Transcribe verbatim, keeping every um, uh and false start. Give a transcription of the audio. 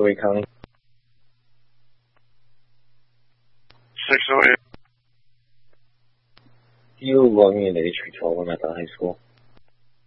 Story County. six oh eight. Do you log me into H P twelve? I'm at the high school.